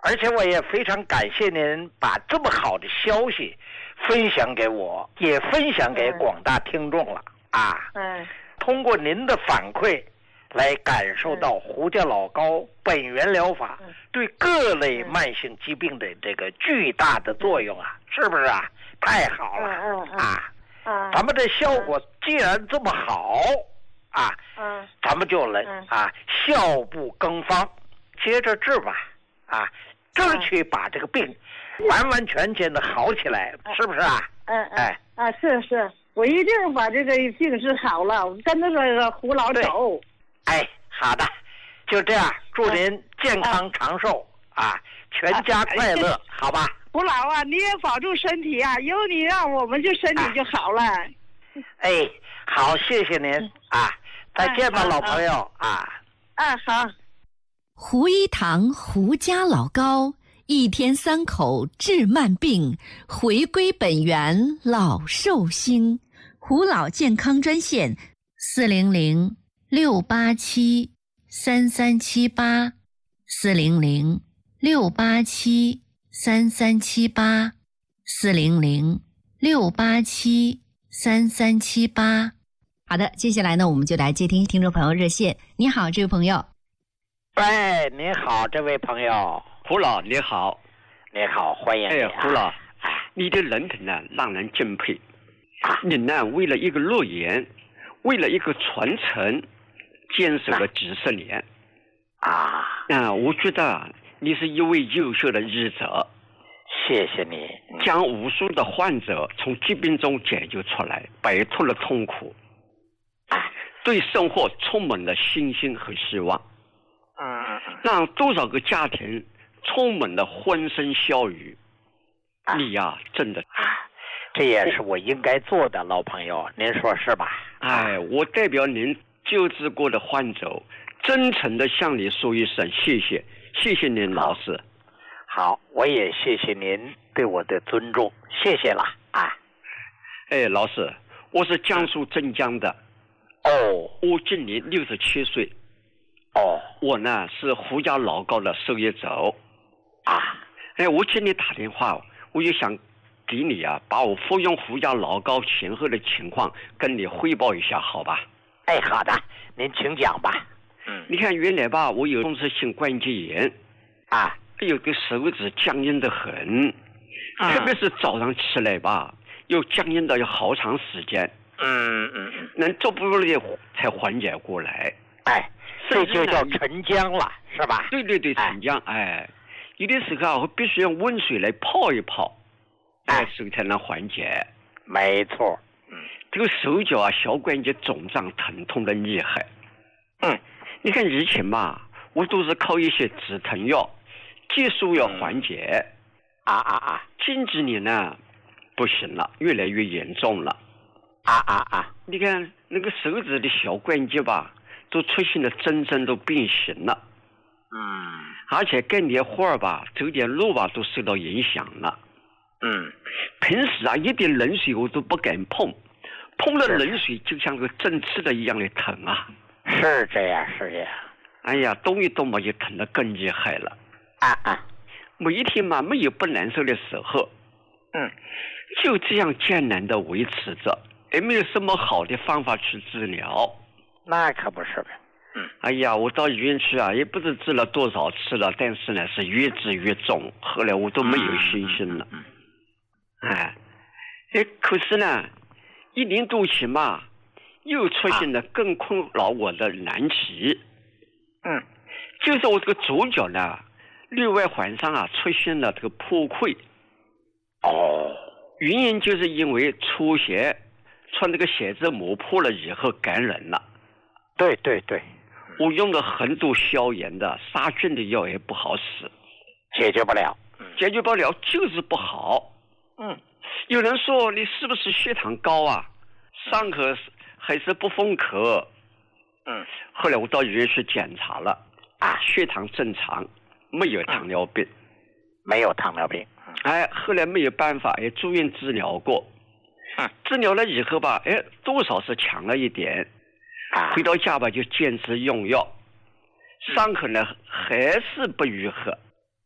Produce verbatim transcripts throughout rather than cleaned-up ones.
而且我也非常感谢您把这么好的消息分享给我，也分享给广大听众了啊。 嗯， 通过您的反馈来感受到胡家老高本源疗法对各类慢性疾病的这个巨大的作用啊，是不是啊？太好了啊！咱们的效果既然这么好啊，咱们就来啊效不更方，接着治吧啊，争取把这个病完完全全的好起来，是不是啊？ 嗯哎啊是是，我一定把这个病治好了，我跟着这个胡老走。 哎，好的，就这样，祝您健康长寿啊，全家快乐，好吧？ 胡老啊，你也保重身体啊，有你让我们就身体就好了。 哎，好，谢谢您啊，再见吧，老朋友啊。 啊，好。 胡一堂胡家老高，一天三口治慢病，回归本源老寿星。胡老健康专线四零零六八七三三七八四零零六八七三三七八四零零六八七三三七八。好的，接下来呢，我们就来接听听众朋友热线。你好，这位朋友。 喂，你好，这位朋友。 胡老你好。 你好，欢迎你、啊。 哎，胡老，你的人品呢让人敬佩。啊、你呢为了一个诺言，为了一个传承，坚守了几十年。 啊， 啊，我觉得你是一位优秀的医者。 谢谢你， 将无数的患者从疾病中解救出来，摆脱了痛苦，对生活充满了信心和希望。 嗯， 让多少个家庭充满了欢声笑语。你呀、啊，真的， 这也是我应该做的，老朋友，您说是吧？ 哎，我代表您救治过的患者，真诚的向你说一声谢谢，谢谢您老师。 好，我也谢谢您对我的尊重，谢谢了啊。 哎，老师，我是江苏镇江的。 哦， 我今年六十七岁。 哦， 我呢是胡家老高的受益者啊。 哎，我今天打电话，我就想给你啊，把我服用胡家老高前后的情况跟你汇报一下，好吧？ 哎，好的，您请讲吧。 嗯，你看原来吧，我有风湿性关节炎啊， 有个手指僵硬的很， 嗯、 特别是早上起来吧，又僵硬到有好长时间。 嗯嗯嗯， 能逐步的才缓解过来。 哎，这就叫沉僵了，是吧？ 对对对，沉僵。哎，哎有的时候啊，我必须用温水来泡一泡，哎，手才能缓解。 没错。嗯， 这个手脚啊，小关节肿胀疼痛的厉害。 嗯， 你看以前嘛，我都是靠一些止疼药、激素药缓解。 啊啊啊！ 近几年呢，不行了，越来越严重了。 啊啊啊！ 你看那个手指的小关节吧，都出现了真正都变形了。 嗯， 而且干点活儿吧，走点路吧，都受到影响了。 嗯， 平时啊，一点冷水我都不敢碰，碰了冷水就像个针刺的一样的疼啊。 是这样，是这样。 哎呀，动一动嘛，就疼得更厉害了。 啊啊！ 每一天嘛，没有不难受的时候。 嗯， 就这样艰难的维持着，也没有什么好的方法去治疗。 那可不是呗。 嗯，哎呀，我到医院去啊，也不知治了多少次了，但是呢，是越治越重，后来我都没有信心了。 嗯， 哎，哎，可是呢，一年多前嘛，又出现了更困扰我的难题。 嗯， 就是我这个左脚呢，另外环上啊出现了这个破溃。 哦， 原因就是因为出血，穿这个鞋子磨破了以后感染了。 对对对， 我用了很多消炎的、杀菌的药也不好使， 解决不了， 解决不了就是不好。 嗯， 有人说你是不是血糖高啊？上口还是不封口？ 嗯， 后来我到医院去检查了，啊，血糖正常，没有糖尿病， 嗯、没有糖尿病。 哎，后来没有办法，也住院治疗过。 嗯， 治疗了以后吧，哎，多少是强了一点。 啊， 回到家吧，就坚持用药，伤口呢还是不愈合。 嗯，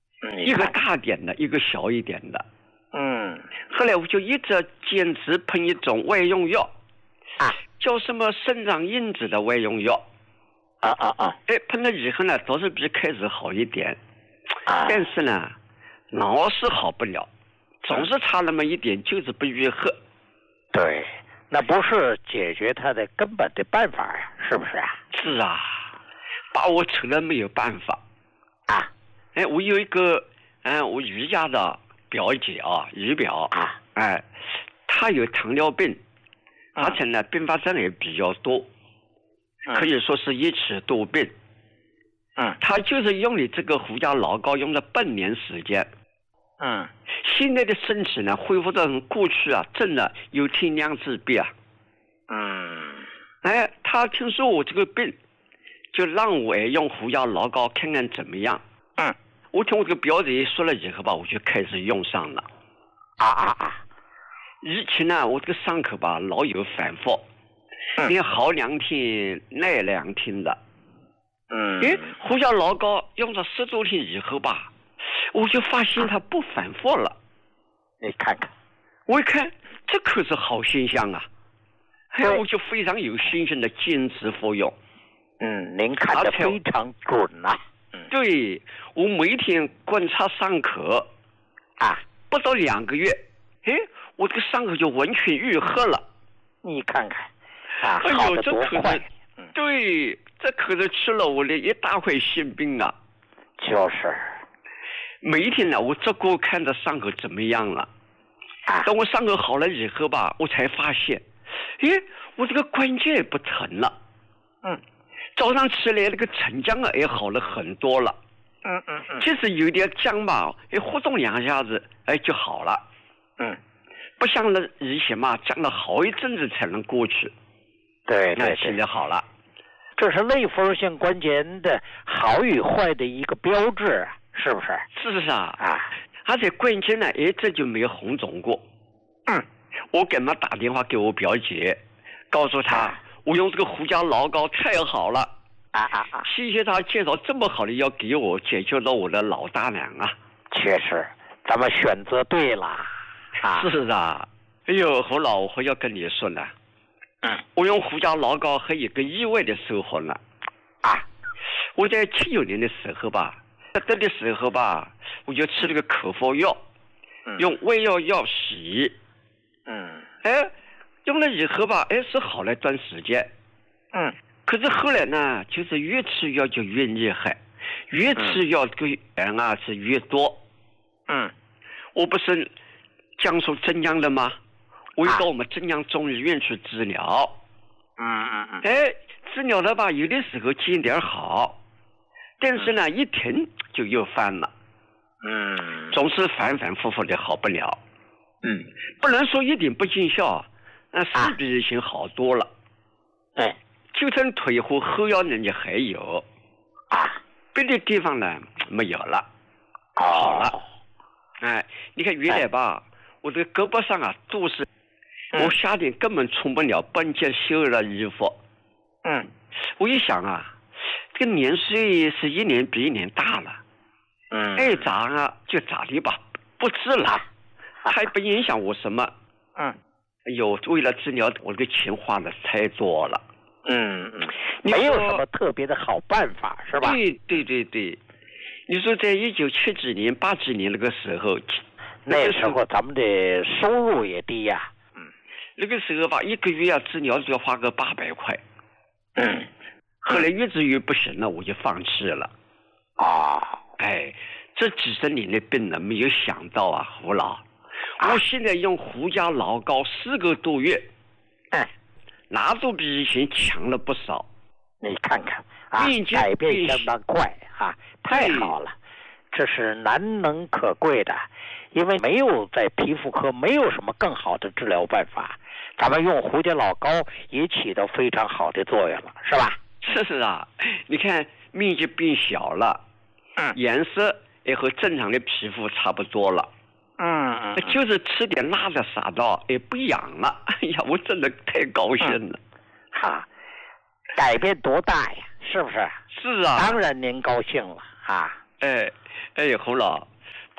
一个大点的，一个小一点的。 嗯， 后来我就一直坚持喷一种外用药， 啊， 叫什么生长因子的外用药。 啊啊啊！ 哎，喷了以后呢，倒是比开始好一点， 啊， 但是呢，老是好不了，总是差那么一点，就是不愈合。 对，那不是解决它的根本的办法呀，是不是啊？ 是啊，把我扯了没有办法。 啊， 哎，我有一个，嗯，我姨家的表姐啊，姨表啊， 哎，她有糖尿病， 嗯而且呢，并发症也比较多， 嗯可以说是一起多病。 嗯她就是用你这个胡椒老膏用了半年时间， 嗯， 现在的身体呢恢复到过去啊，真的有天良之别啊。 嗯， 哎，她听说我这个病，就让我用胡椒老膏看看怎么样。 嗯， 我听我这个表姐说了以后吧，我就开始用上了。 啊啊啊！ 以前呢，我这个伤口吧老有反复， 嗯你好两天耐两天的。 嗯， 哎，胡椒老膏用了十多天以后吧，我就发现它不反复了。 你看看， 我一看，这可是好现象啊！哎， 对我就非常有信心的坚持服用。 嗯，您看的而且非常准呐、嗯对，我每天观察伤口， 啊， 不到两个月，哎，我这个伤口就完全愈合了。 你看看，啊， 哎呦， 好的多这可快是， 嗯， 对，这可是吃了我的一大块心病啊！ 就是每一天呢，我这过看着伤口怎么样了。 啊， 等我伤口好了以后吧，我才发现，诶，我这个关节也不疼了。 嗯早上起来那个沉降啊也好了很多了。 嗯嗯嗯， 即使有点僵吧，哎，活动两下子，哎就好了。 嗯， 不像那以前嘛，僵了好一阵子才能过去。那对对对， 现在好了。 这是类风性关节炎的好与坏的一个标志啊，是不是？ 是啊， 啊， 而且关键呢，哎，这就没有红肿过。 嗯， 我给他打电话给我表姐，告诉她、 啊我用这个胡椒老膏太好了， 啊啊啊， 谢谢她介绍这么好的药给我，解决了我的老大娘啊。 确实，咱们选择对了啊。 是啊，哎呦，侯老，我还要跟你说呢， 嗯我用胡椒老膏还有个意外的收获呢。 啊， 我在七九年的时候吧，这的时候吧，我就吃了个口服药， 嗯用胃药药洗， 嗯哎，用了以后吧，哎是好了一段时间， 嗯可是后来呢，就是越吃药就越厉害，越吃药这个盐啊是越多。 嗯我不是江苏镇江的吗？我又啊到我们镇江中医院去治疗， 嗯嗯嗯， 哎，治疗的吧，有的时候见点好，但是呢，一停就又犯了， 嗯总是反反复复的好不了。 嗯， 不能说一点不见效，那啊是比以前好多了。 哎就剩腿和后腰呢，你还有， 啊， 别的地方呢没有了。 好好了，哎，你看原来吧，我这个胳膊上啊都是， 嗯我夏天根本穿不了半截袖的衣服。 嗯我一想啊，这个年岁是一年比一年大了， 嗯， 爱咋啊就咋的吧，不治了，还不影响我什么。 嗯哎呦，为了治疗，我这个钱花的太多了。 嗯嗯， 你没有说什么特别的好办法，是吧？ 对对对对，你说在一九七几年、八几年那个时候， 那时候咱们的收入也低呀、 嗯，那个时候吧，一个月要治疗就要花个八百块。 嗯， 后来越治越不行了，我就放弃了。 啊， 哎，这几十年的病呢，没有想到啊，胡老，我现在用胡椒老膏四个多月， 嗯， 那都比以前强了不少。 你看看啊并，且改变相当快啊，太好了，这是难能可贵的，因为没有在皮肤科没有什么更好的治疗办法，咱们用胡椒老膏也起到非常好的作用了，是吧？ 是是啊，你看面积变小了， 嗯颜色也和正常的皮肤差不多了。 嗯嗯， 就是吃点辣的啥的也不痒了。哎呀，我真的太高兴了。 哈，改变多大呀？是不是？ 是啊。 当然您高兴了啊。 哎哎，侯老，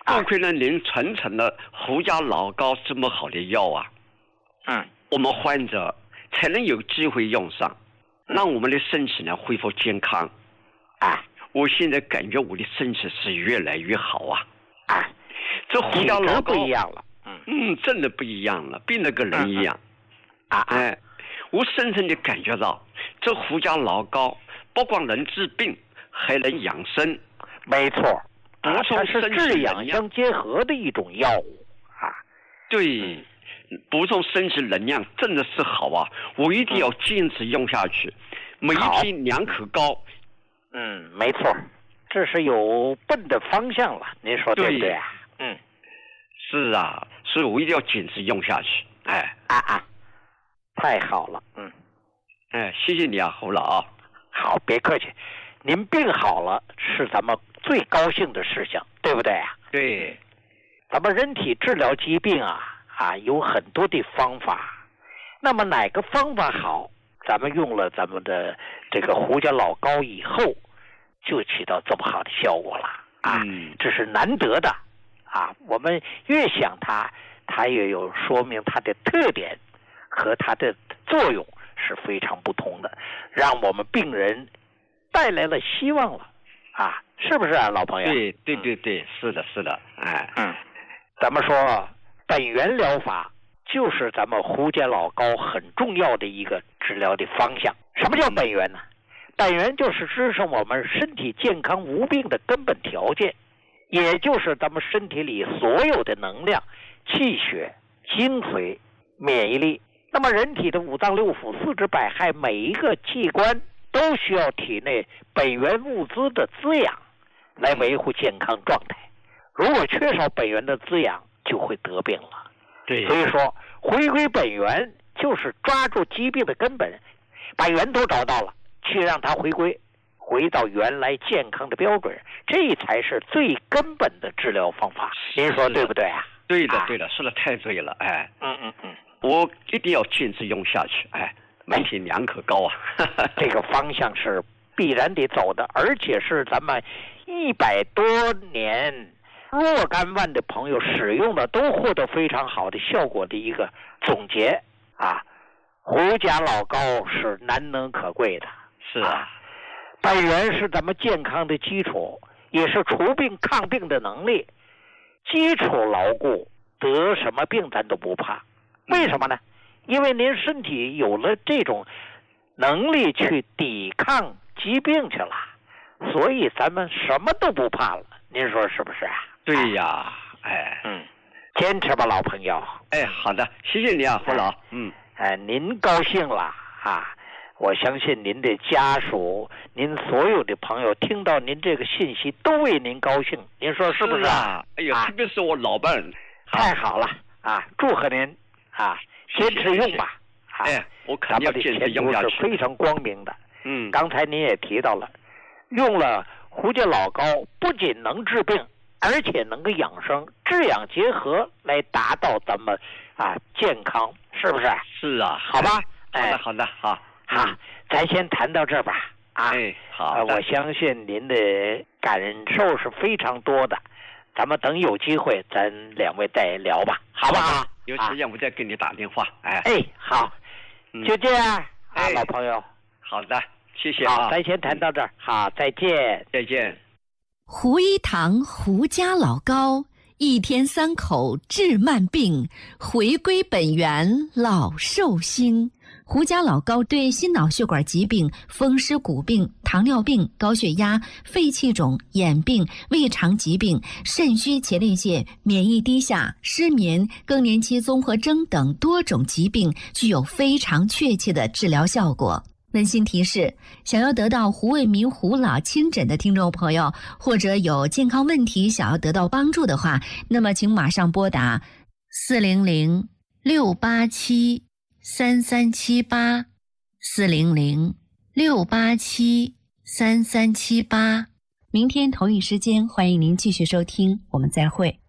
多亏了您传承了胡家老高这么好的药啊， 嗯， 我们患者才能有机会用上，让我们的身体呢恢复健康。 啊， 我现在感觉我的身体是越来越好啊！ 啊， 这胡家老高不一样了，嗯嗯，真的不一样了，变了个人一样。 嗯、啊哎，我深深的感觉到，这胡家老高不光能治病，还能养生。 没错， 补充它是治养相结合的一种药物啊。 对，补充身体能量真的是好啊！我一定要坚持用下去，嗯、每一天两口膏。 嗯，没错，这是有奔的方向了，您说对不对啊？嗯， 是啊，所以我一定要坚持用下去。哎， 啊啊，太好了，嗯， 哎，谢谢你啊，侯老。 好，别客气，您病好了是咱们最高兴的事情，对不对啊？ 对， 咱们人体治疗疾病啊啊有很多的方法，那么哪个方法好，咱们用了咱们的这个胡家老高以后，就起到这么好的效果了啊！ 嗯， 这是难得的啊！我们越想它，它也有说明它的特点和它的作用是非常不同的，让我们病人带来了希望了啊！是不是啊，老朋友？ 对对对对，嗯、是的，是的，哎， 嗯，咱们说本源疗法就是咱们胡家老高很重要的一个治疗的方向。什么叫本源呢？本源就是支撑我们身体健康无病的根本条件，也就是咱们身体里所有的能量、气血、精髓、免疫力。那么人体的五脏六腑、四肢百骸，每一个器官都需要体内本源物资的滋养来维护健康状态。如果缺少本源的滋养，就会得病了。 对， 所以说回归本源就是抓住疾病的根本，把源头找到了，去让它回归，回到原来健康的标准，这才是最根本的治疗方法。您说对不对啊？ 对的， 啊对的，说的太对了，哎， 嗯嗯嗯， 我一定要坚持用下去，哎，每天两口膏啊， 这个方向是必然得走的，而且是咱们一百多年若干万的朋友使用的都获得非常好的效果的一个总结啊。胡家老高是难能可贵的， 是啊， 本源是咱们健康的基础，也是除病抗病的能力。基础牢固，得什么病咱都不怕。为什么呢？因为您身体有了这种能力去抵抗疾病去了，所以咱们什么都不怕了。您说是不是啊？ 对呀，哎， 嗯，坚持吧，老朋友。 哎，好的，谢谢你啊，胡老。嗯， 哎，您高兴了啊！我相信您的家属，您所有的朋友听到您这个信息都为您高兴。您说是不是啊？哎呀，特别是我老伴， 太好了啊！祝贺您啊！坚持用吧。 啊、哎，我肯定要坚持用下去。 是非常光明的。 嗯， 刚才您也提到了，用了胡家老高，不仅能治病，而且能够养生，治养结合来达到咱们啊健康，是不是？ 是啊， 好吧。 哎，好的，好的，好。 好，咱先谈到这儿吧。啊， 哎，好、 呃。我相信您的感受是非常多的，咱们等有机会，咱两位再聊吧，好不好？ 有时间我再给你打电话。哎， 哎，好，嗯、就这样啊， 哎、 老朋友。 好的，谢谢啊。 好，咱先谈到这儿。好，再见， 再见。 胡一堂胡家老高，一天三口治慢病，回归本源老寿星。胡家老高对心脑血管疾病、风湿骨病、糖尿病、高血压、肺气肿、眼病、胃肠疾病、肾虚前列腺、免疫低下、失眠、更年期综合征等多种疾病具有非常确切的治疗效果。温馨提示：想要得到胡卫民胡老亲诊的听众朋友，或者有健康问题想要得到帮助的话，那么请马上拨打四零零六八七三三七八四零零六八七三三七八。明天同一时间，欢迎您继续收听，我们再会。